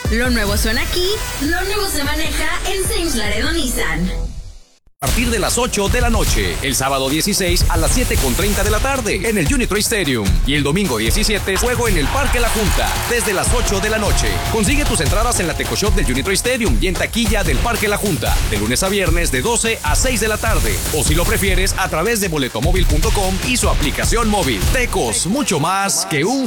Lo nuevo suena aquí, lo nuevo se maneja en Sainz Laredo Nissan. A partir de las 8 de la noche, el sábado 16 a las 7:30 de la tarde en el Unitrade Stadium y el domingo 17 juego en el Parque La Junta desde las 8 de la noche. Consigue tus entradas en la Teco Shop del Unitrade Stadium y en taquilla del Parque La Junta de lunes a viernes de 12 a 6 de la tarde o si lo prefieres a través de boletomóvil.com y su aplicación móvil. Tecos, mucho más que un